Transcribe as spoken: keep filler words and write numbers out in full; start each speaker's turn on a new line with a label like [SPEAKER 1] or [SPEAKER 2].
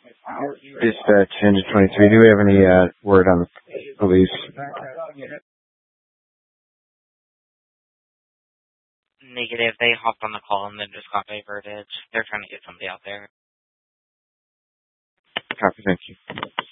[SPEAKER 1] Dispatch, Engine twenty-three. Do we have any uh, word on the police?
[SPEAKER 2] Negative. They hopped on the call and then just got diverted. They're trying to get somebody out there.
[SPEAKER 1] Copy. Thank you.